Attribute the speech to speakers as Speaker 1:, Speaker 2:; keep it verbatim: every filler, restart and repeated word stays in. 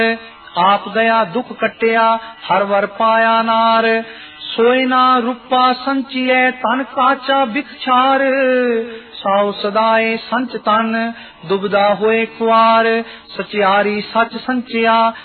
Speaker 1: आप गया दुख कटिया हर वर पाया नार। सोए ना रूपा संचिए तन काचा बिक्षार। साउ सदाए संच तन दुबदा होए कुआर। सचियारी सच संचिया